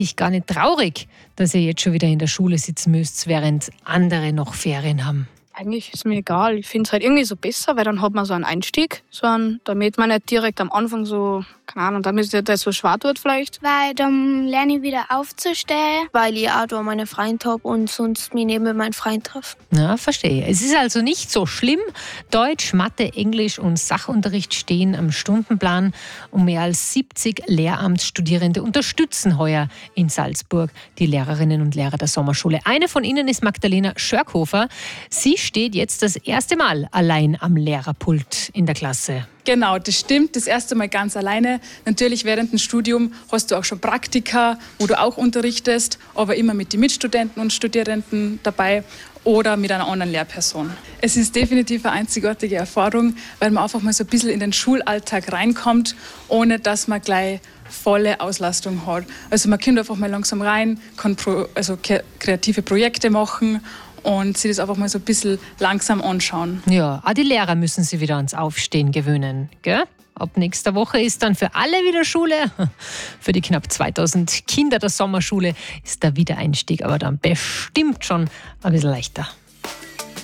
Ich gar nicht traurig, dass ihr jetzt schon wieder in der Schule sitzen müsst, während andere noch Ferien haben. Eigentlich ist mir egal. Ich finde es halt irgendwie so besser, weil dann hat man so einen Einstieg, damit man nicht direkt am Anfang so, keine Ahnung, damit es nicht so schwer tut vielleicht. Weil dann lerne ich wieder aufzustehen, weil ich auch da meine Freunde habe und sonst mich neben meinen Freund treffe. Na, verstehe. Es ist also nicht so schlimm. Deutsch, Mathe, Englisch und Sachunterricht stehen am Stundenplan und mehr als 70 Lehramtsstudierende unterstützen heuer in Salzburg die Lehrerinnen und Lehrer der Sommerschule. Eine von ihnen ist Magdalena Schörkhofer. Sie steht jetzt das erste Mal allein am Lehrerpult in der Klasse. Genau, das stimmt. Das erste Mal ganz alleine. Natürlich während dem Studium hast du auch schon Praktika, wo du auch unterrichtest, aber immer mit den Mitstudenten und Studierenden dabei oder mit einer anderen Lehrperson. Es ist definitiv eine einzigartige Erfahrung, weil man einfach mal so ein bisschen in den Schulalltag reinkommt, ohne dass man gleich volle Auslastung hat. Also man kommt einfach mal langsam rein, kann kreative Projekte machen und sich das einfach mal so ein bisschen langsam anschauen. Ja, auch die Lehrer müssen sich wieder ans Aufstehen gewöhnen, gell? Ab nächster Woche ist dann für alle wieder Schule. Für die knapp 2000 Kinder der Sommerschule ist der Wiedereinstieg aber dann bestimmt schon ein bisschen leichter.